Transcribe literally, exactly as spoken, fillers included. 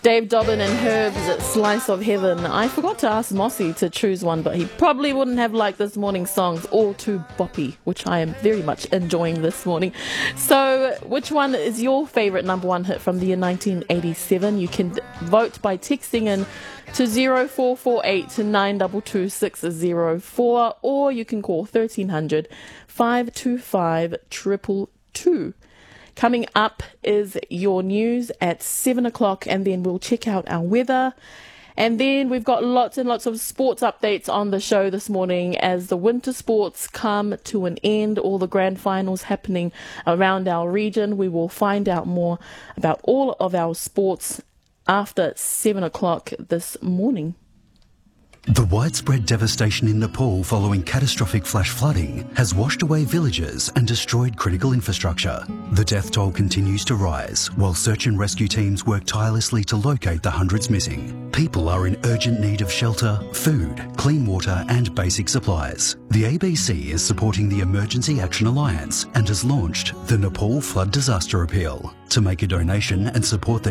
Dave Dobbin and Herb's Slice of Heaven. I forgot to ask Mossy to choose one, but he probably wouldn't have liked this morning's songs, all too boppy, which I am very much enjoying this morning. So, which one is your favourite number one hit from the year nineteen eighty-seven? You can vote by texting in to zero four four eight nine two two six zero four, or you can call thirteen hundred, five two five, two two two. Coming up is your news at seven o'clock, and then we'll check out our weather. And then we've got lots and lots of sports updates on the show this morning as the winter sports come to an end, all the grand finals happening around our region. We will find out more about all of our sports after seven o'clock this morning. The widespread devastation in Nepal following catastrophic flash flooding has washed away villages and destroyed critical infrastructure. The death toll continues to rise while search and rescue teams work tirelessly to locate the hundreds missing. People are in urgent need of shelter, food, clean water and basic supplies. The A B C is supporting the Emergency Action Alliance and has launched the Nepal Flood Disaster Appeal. To make a donation and support the